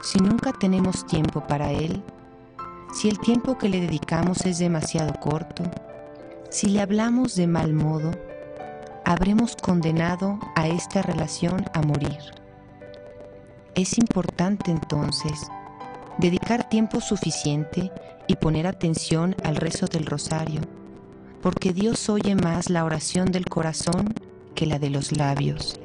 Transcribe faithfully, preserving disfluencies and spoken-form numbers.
si nunca tenemos tiempo para Él, si el tiempo que le dedicamos es demasiado corto, si le hablamos de mal modo, habremos condenado a esta relación a morir. Es importante entonces dedicar tiempo suficiente y poner atención al rezo del rosario, porque Dios oye más la oración del corazón que la de los labios.